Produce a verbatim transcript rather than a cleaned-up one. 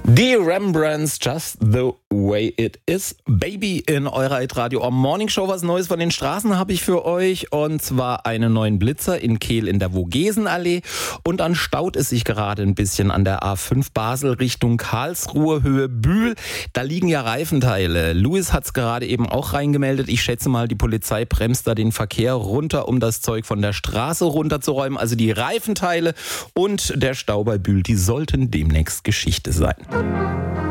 Die Rembrandts, Just the Way It Is. Baby in eurer Hit-Radio Am Morning Show. Was Neues von den Straßen habe ich für euch. Und zwar einen neuen Blitzer in Kehl in der Vogesenallee. Und dann staut es sich gerade ein bisschen an der A fünf Basel Richtung Karlsruhe, Höhe Bühl. Da liegen ja Reifenteile. Louis hat es gerade eben auch reingemeldet. Ich schätze mal, die Polizei bremst da den Verkehr runter, um das Zeug von der Straße runterzuräumen. Also die Reifenteile und der Stau bei Bühl, die sollten demnächst Geschichte sein.